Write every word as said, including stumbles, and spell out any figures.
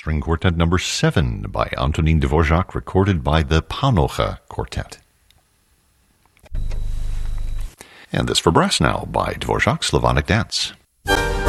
String Quartet number seven by Antonin Dvorak, recorded by the Panocha Quartet. And this for brass now by Dvorak's Slavonic Dance.